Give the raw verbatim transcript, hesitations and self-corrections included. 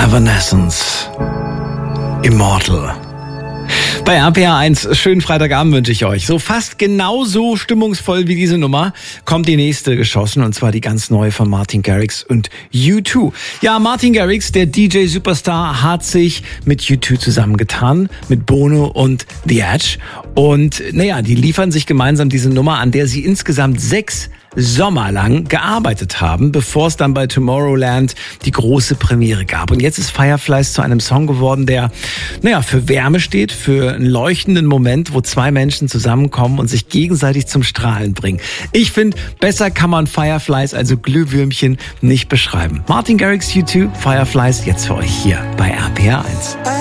Evanescence. Immortal. Bei R P R eins, schönen Freitagabend wünsche ich euch. So fast genauso stimmungsvoll wie diese Nummer kommt die nächste geschossen, und zwar die ganz neue von Martin Garrix und U zwei. Ja, Martin Garrix, der D J-Superstar, hat sich mit U zwei zusammengetan, mit Bono und The Edge. Und naja, die liefern sich gemeinsam diese Nummer, an der sie insgesamt sechs Sommer lang gearbeitet haben, bevor es dann bei Tomorrowland die große Premiere gab. Und jetzt ist Fireflies zu einem Song geworden, der, naja, für Wärme steht, für einen leuchtenden Moment, wo zwei Menschen zusammenkommen und sich gegenseitig zum Strahlen bringen. Ich finde, besser kann man Fireflies, also Glühwürmchen, nicht beschreiben. Martin Garrix, U zwei, Fireflies, jetzt für euch hier bei R P R eins.